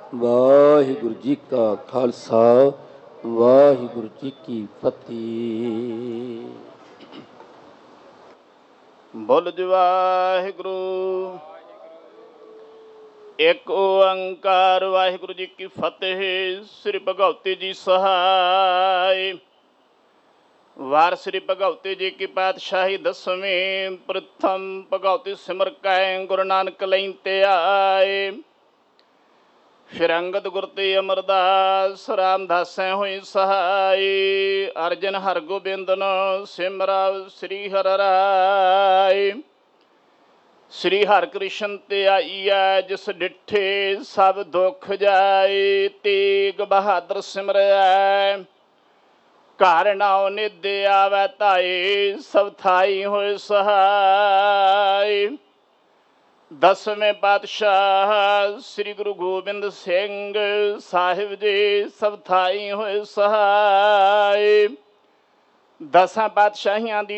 ਵਾਹਿਗੁਰੂ ਜੀ ਕਾ ਖਾਲਸਾ, ਵਾਹਿਗੁਰੂ ਜੀ ਕੀ ਫਤਿਹ। ਬੋਲ ਜੀ ਵਾਹਿਗੁਰੂ। ਇੱਕ ਓੰਕਾਰ ਵਾਹਿਗੁਰੂ ਜੀ ਕੀ ਫਤਿਹ। ਸ੍ਰੀ ਭਗਵਤੀ ਜੀ ਸਹਾਇ। ਵਾਰ ਸ੍ਰੀ ਭਗਵਤੀ ਜੀ ਕੀ ਪਾਤਸ਼ਾਹੀ ਦਸਵੀਂ। ਪ੍ਰਥਮ ਭਗਵਤੀ ਸਿਮਰ ਕੈ ਗੁਰੂ ਨਾਨਕ ਲਈ ਤੇ ਆਏ। ਫਿਰ ਅੰਗਦ ਗੁਰ ਤੇ ਅਮਰਦਾਸ ਰਾਮਦਾਸੈ ਹੋਈ ਸਹਾਈ। ਅਰਜਨ ਹਰਗੋਬਿੰਦਨ ਸਿਮਰਾ ਸ੍ਰੀ ਹਰਿ ਰਾਇ। ਸ੍ਰੀ ਹਰਿਕ੍ਰਿਸ਼ਨ ਤੇ ਆਈਐ ਜਿਸ ਡਿਠੇ ਸਭ ਦੁੱਖ ਜਾਏ। ਤੇਗ ਬਹਾਦਰ ਸਿਮਰੈ ਘਰ ਨਾਉ ਨਿਧ ਆਵੈ ਧਾਏ। ਸਭ ਥਾਈ ਹੋਏ ਸਹਾਈ। ਦਸਵੇਂ ਪਾਤਸ਼ਾਹ ਸ੍ਰੀ ਗੁਰੂ ਗੋਬਿੰਦ ਸਿੰਘ ਸਾਹਿਬ ਜੀ ਸਭ ਥਾਈ ਹੋਏ ਸਹਾਈ। ਦਸਾਂ ਪਾਤਸ਼ਾਹੀਆਂ ਦੀ